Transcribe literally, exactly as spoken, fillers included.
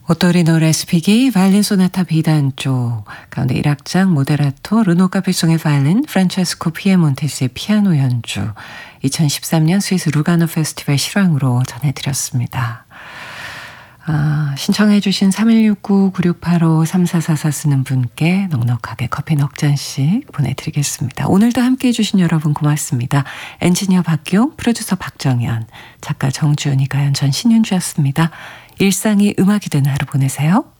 오토리노 레스피기 바이올린 소나타 비단조 가운데 일 악장 모데라토 르노 카페송의 바이올린 프란체스코 피에몬테스의 피아노 연주 이천십삼 년 스위스 루가노 페스티벌 실황으로 전해드렸습니다. 아, 신청해 주신 삼일육구 구육팔오 삼사사사 쓰는 분께 넉넉하게 커피 넉 잔씩 보내드리겠습니다. 오늘도 함께해 주신 여러분 고맙습니다. 엔지니어 박기용, 프로듀서 박정현, 작가 정주은이 가연 전 신윤주였습니다. 일상이 음악이 되는 하루 보내세요.